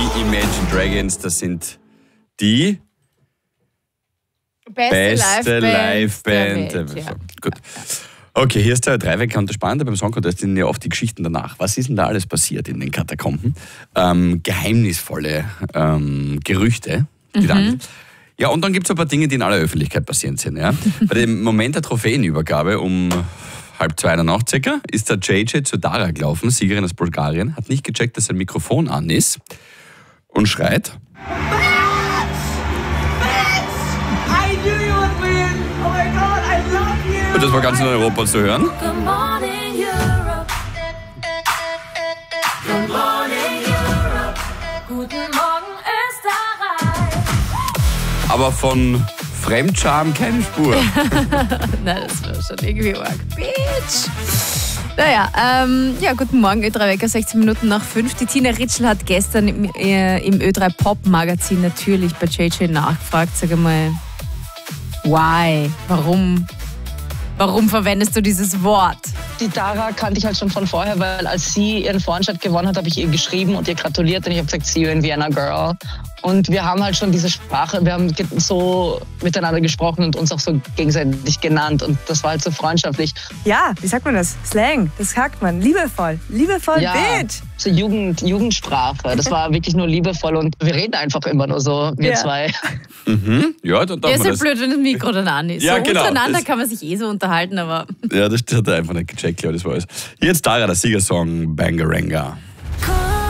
die Imagine Dragons, das sind die beste Liveband der Welt. Gut. Okay, hier ist der Dreiwecker und das Spannende beim Song Contest sind ja oft die Geschichten danach. Was ist denn da alles passiert in den Katakomben? Geheimnisvolle Gerüchte, die dann. Ja, und dann gibt es ein paar Dinge, die in aller Öffentlichkeit passiert sind. Ja? Bei dem Moment der Trophäenübergabe um 1:30 in der Nacht circa ist der JJ zu Dara gelaufen, Siegerin aus Bulgarien, hat nicht gecheckt, dass sein Mikrofon an ist und schreit. Und das war ganz in Europa zu hören. Aber von Fremdscham keine Spur. Nein, das war schon irgendwie arg. Bitch! Naja, guten Morgen, Ö3 Wecker, 16 Minuten nach 5. Die Tina Ritschl hat gestern im Ö3 Pop Magazin natürlich bei JJ nachgefragt. Sag einmal, why? Warum verwendest du dieses Wort? Die Dara kannte ich halt schon von vorher, weil als sie ihren Vorentscheid gewonnen hat, habe ich ihr geschrieben und ihr gratuliert und ich habe gesagt, see you in Vienna, girl. Und wir haben halt schon diese Sprache, wir haben so miteinander gesprochen und uns auch so gegenseitig genannt und das war halt so freundschaftlich. Ja, wie sagt man das? Slang, das sagt man. Liebevoll, ja, bitch. So Jugendsprache, das war wirklich nur liebevoll und wir reden einfach immer nur so, wir zwei. Mhm. Ja, dann darf ist man ja das. blöd, wenn das Mikro dann an ist. Ja, so genau, untereinander das- kann man sich so unterhalten, aber... Ja, das hat er einfach nicht gecheckt, glaube ich, das war alles. Jetzt Dara, der Siegersong Bangaranga. Call